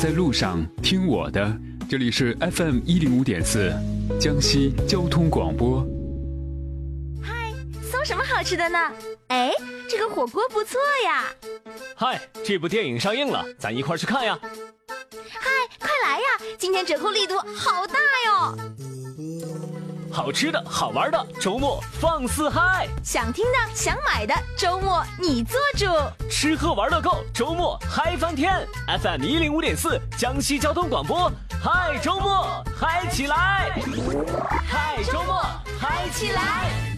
在路上听我的，这里是 FM105.4江西交通广播。 嗨，搜什么好吃的呢？哎，这个火锅不错呀。 嗨，这部电影上映了，咱一块去看呀。 嗨，快来呀，今天折扣力度好大哟。 好吃的好玩的，周末放肆嗨。 想听的想买的，周末你做主。 吃喝玩乐购，周末嗨翻天。 FM105.4江西交通广播，嗨周末嗨起来，嗨周末嗨起来。